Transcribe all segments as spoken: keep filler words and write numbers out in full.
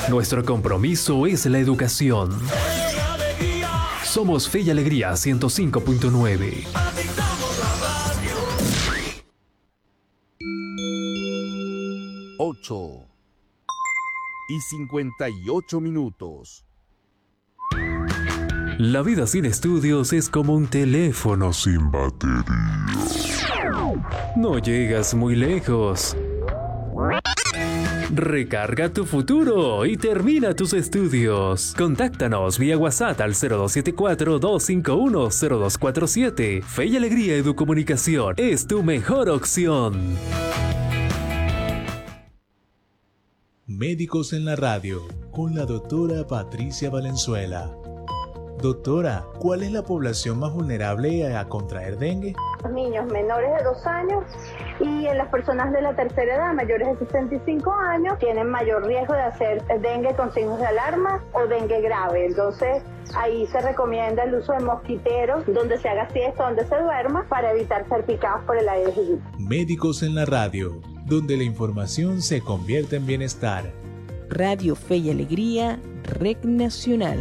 Nuestro compromiso es la educación. Somos Fe y Alegría ciento cinco punto nueve. ocho y cincuenta y ocho minutos. La vida sin estudios es como un teléfono sin batería. No llegas muy lejos. Recarga tu futuro y termina tus estudios. Contáctanos vía WhatsApp al cero dos siete cuatro, dos cinco uno, cero dos cuatro siete. Fe y Alegría Educomunicación es tu mejor opción. Médicos en la radio, con la doctora Patricia Valenzuela. Doctora, ¿cuál es la población más vulnerable a contraer dengue? Los niños menores de dos años y en las personas de la tercera edad, mayores de sesenta y cinco años, tienen mayor riesgo de hacer dengue con signos de alarma o dengue grave. Entonces, ahí se recomienda el uso de mosquiteros, donde se haga siesta, donde se duerma, para evitar ser picados por el Aedes aegypti. Médicos en la radio, donde la información se convierte en bienestar. Radio Fe y Alegría, Red Nacional.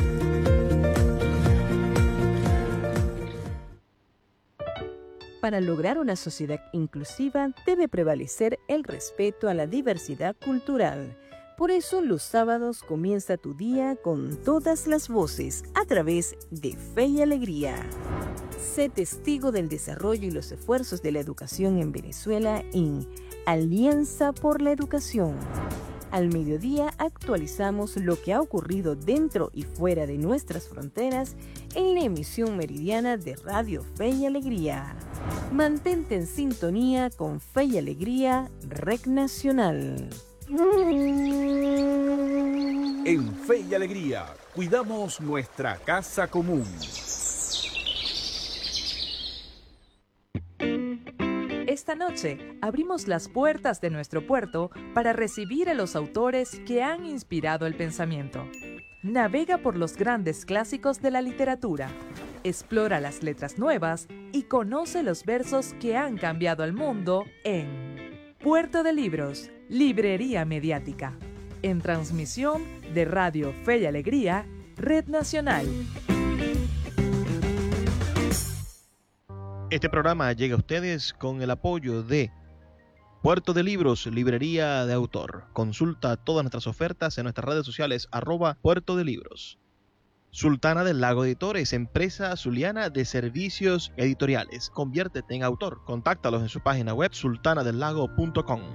Para lograr una sociedad inclusiva debe prevalecer el respeto a la diversidad cultural. Por eso los sábados comienza tu día con todas las voces a través de Fe y Alegría. Sé testigo del desarrollo y los esfuerzos de la educación en Venezuela en Alianza por la Educación. Al mediodía actualizamos lo que ha ocurrido dentro y fuera de nuestras fronteras en la emisión meridiana de Radio Fe y Alegría. Mantente en sintonía con Fe y Alegría, Red Nacional. En Fe y Alegría, cuidamos nuestra casa común. Esta noche abrimos las puertas de nuestro puerto para recibir a los autores que han inspirado el pensamiento. Navega por los grandes clásicos de la literatura, explora las letras nuevas y conoce los versos que han cambiado el mundo en Puerto de Libros, Librería Mediática, en transmisión de Radio Fe y Alegría, Red Nacional. Este programa llega a ustedes con el apoyo de Puerto de Libros, Librería de Autor. Consulta todas nuestras ofertas en nuestras redes sociales, arroba Puerto de Libros. Sultana del Lago Editores, empresa zuliana de servicios editoriales. Conviértete en autor. Contáctalos en su página web sultana del lago punto com.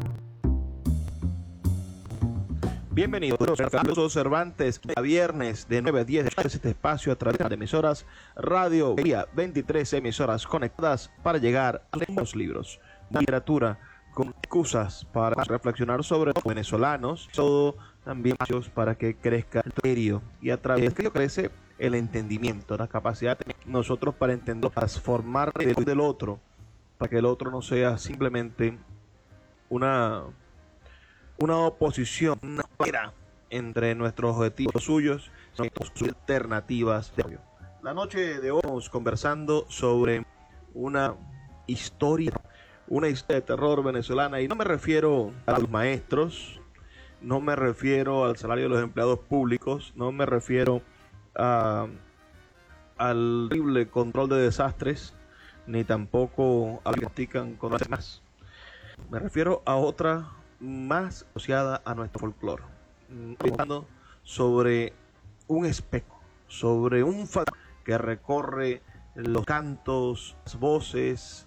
Bienvenidos a los Cervantes, a viernes de nueve a diez de este espacio a través de emisoras Radio Vía, veintitrés emisoras conectadas para llegar a los libros, literatura, con excusas para reflexionar sobre los venezolanos, todo también para que crezca el criterio y a través de ello crece el entendimiento, la capacidad de nosotros para entender, transformar del, del otro, para que el otro no sea simplemente una una oposición, una barrera entre nuestros objetivos suyos, sino sus alternativas de apoyo. La noche de hoy estamos conversando sobre una historia, una historia de terror venezolana, y no me refiero a los maestros, no me refiero al salario de los empleados públicos, no me refiero a, al terrible control de desastres, ni tampoco a lo que practican con los demás. Me refiero a otra más asociada a nuestro folclore, hablando sobre un espejo, sobre un fantasma que recorre los cantos, las voces